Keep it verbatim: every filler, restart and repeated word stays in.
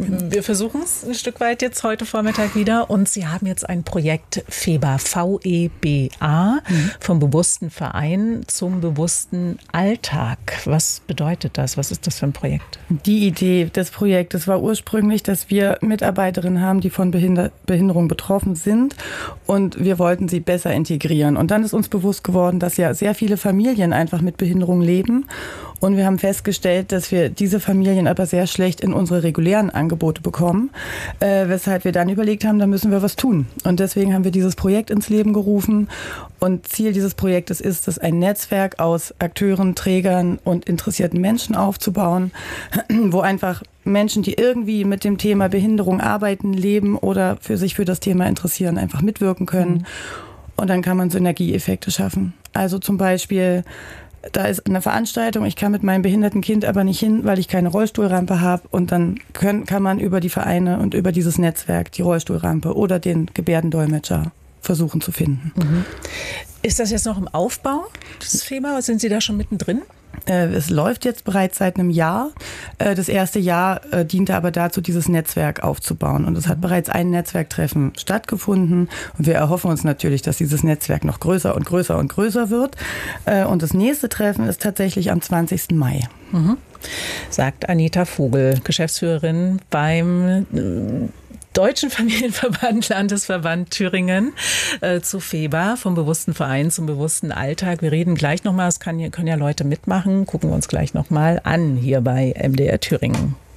Wir versuchen es ein Stück weit jetzt heute Vormittag wieder. Und Sie haben jetzt ein Projekt FEBA, V E B A, mhm. vom bewussten Verein zum bewussten Alltag. Was bedeutet das? Was ist das für ein Projekt? Die Idee des Projektes war ursprünglich, dass wir Mitarbeiterinnen haben, die von Behinder- Behinderung betroffen sind. Und wir wollten sie besser integrieren. Und dann ist uns bewusst geworden, dass ja sehr viele Familien einfach mit Behinderung leben. Und wir haben festgestellt, dass wir diese Familien aber sehr schlecht in unsere regulären Angebote bekommen, äh, weshalb wir dann überlegt haben, da müssen wir was tun. Und deswegen haben wir dieses Projekt ins Leben gerufen. Und Ziel dieses Projektes ist es, ein Netzwerk aus Akteuren, Trägern und interessierten Menschen aufzubauen, wo einfach Menschen, die irgendwie mit dem Thema Behinderung arbeiten, leben oder für sich für das Thema interessieren, einfach mitwirken können. Mhm. Und dann kann man Synergieeffekte schaffen. Also zum Beispiel, da ist eine Veranstaltung, ich kann mit meinem behinderten Kind aber nicht hin, weil ich keine Rollstuhlrampe habe. Und dann können, kann man über die Vereine und über dieses Netzwerk die Rollstuhlrampe oder den Gebärdendolmetscher versuchen zu finden. Mhm. Ist das jetzt noch im Aufbau, das FEBA, oder sind Sie da schon mittendrin? Es läuft jetzt bereits seit einem Jahr. Das erste Jahr diente aber dazu, dieses Netzwerk aufzubauen. Und es hat bereits ein Netzwerktreffen stattgefunden. Und wir erhoffen uns natürlich, dass dieses Netzwerk noch größer und größer und größer wird. Und das nächste Treffen ist tatsächlich am zwanzigsten Mai. Mhm. Sagt Anita Vogel, Geschäftsführerin beim Deutschen Familienverband, Landesverband Thüringen, äh, zu FEBA, vom bewussten Verein zum bewussten Alltag. Wir reden gleich nochmal, es kann, können ja Leute mitmachen, gucken wir uns gleich nochmal an hier bei M D R Thüringen.